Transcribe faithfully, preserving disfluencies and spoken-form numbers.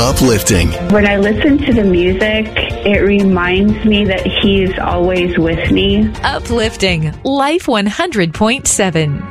Uplifting. When I listen to the music, it reminds me that he's always with me. Uplifting. Life one hundred point seven.